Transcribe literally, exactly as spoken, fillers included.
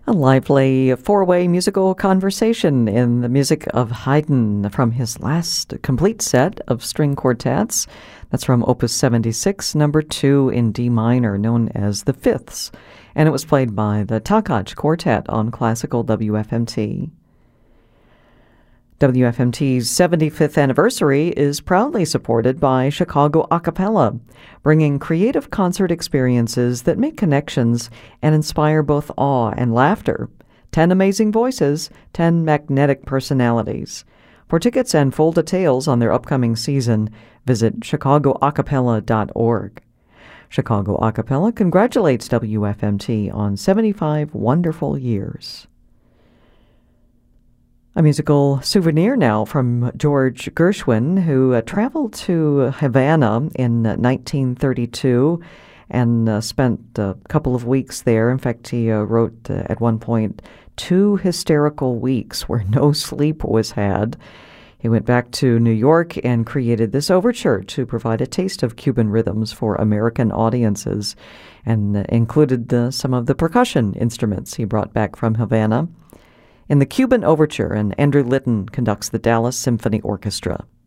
A lively four-way musical conversation in the music of Haydn from his last complete set of string quartets. That's from Opus seventy-six, number two in D minor, known as the Fifths, and it was played by the Takács Quartet on Classical W F M T. W F M T's seventy-fifth anniversary is proudly supported by Chicago Acapella, bringing creative concert experiences that make connections and inspire both awe and laughter. Ten amazing voices, ten magnetic personalities. For tickets and full details on their upcoming season, visit chicago acapella dot org. Chicago Acapella congratulates W F M T on seventy-five wonderful years. A musical souvenir now from George Gershwin, who uh, traveled to Havana in uh, nineteen thirty-two and uh, spent a couple of weeks there. In fact, he uh, wrote uh, at one point two hysterical weeks where no sleep was had. He went back to New York and created this overture to provide a taste of Cuban rhythms for American audiences, and uh, included uh, some of the percussion instruments he brought back from Havana in the Cuban Overture, and Andrew Litton conducts the Dallas Symphony Orchestra.